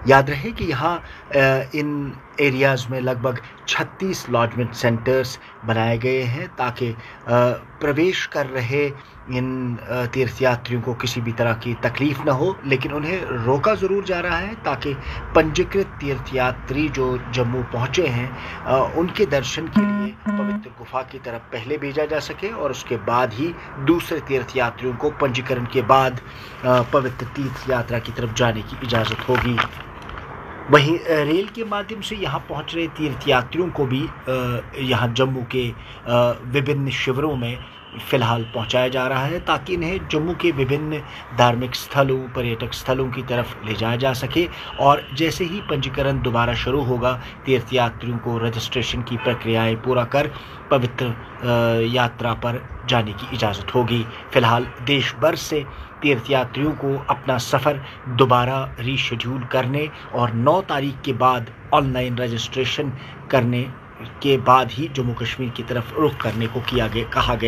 याद रहे कि यहाँ इन एरियाज़ में लगभग 36 लॉजमेंट सेंटर्स बनाए गए हैं ताकि प्रवेश कर रहे इन तीर्थयात्रियों को किसी भी तरह की तकलीफ़ न हो, लेकिन उन्हें रोका ज़रूर जा रहा है ताकि पंजीकृत तीर्थयात्री जो जम्मू पहुँचे हैं उनके दर्शन के लिए पवित्र गुफा की तरफ पहले भेजा जा सके और उसके बाद ही दूसरे तीर्थयात्रियों को पंजीकरण के बाद पवित्र तीर्थ यात्रा की तरफ जाने की इजाज़त होगी। वहीं रेल के माध्यम से यहाँ पहुँच रहे तीर्थयात्रियों को भी यहाँ जम्मू के विभिन्न शिविरों में फ़िलहाल पहुँचाया जा रहा है ताकि इन्हें जम्मू के विभिन्न धार्मिक स्थलों, पर्यटक स्थलों की तरफ ले जाया जा सके और जैसे ही पंजीकरण दोबारा शुरू होगा, तीर्थयात्रियों को रजिस्ट्रेशन की प्रक्रियाएं पूरा कर पवित्र यात्रा पर जाने की इजाज़त होगी। फ़िलहाल देश भर से तीर्थयात्रियों को अपना सफ़र दोबारा रीशेड्यूल करने और 9 तारीख के बाद ऑनलाइन रजिस्ट्रेशन करने के बाद ही जम्मू कश्मीर की तरफ रुख करने को कहा गया।